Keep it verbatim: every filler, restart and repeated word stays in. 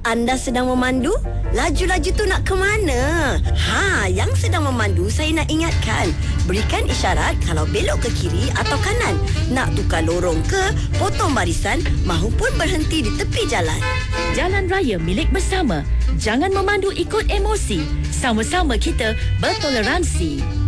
Anda sedang memandu? Laju-laju tu nak ke mana? Ha, yang sedang memandu saya nak ingatkan. Berikan isyarat kalau belok ke kiri atau kanan. Nak tukar lorong ke, potong barisan mahupun berhenti di tepi jalan. Jalan raya milik bersama. Jangan memandu ikut emosi. Sama-sama kita bertoleransi.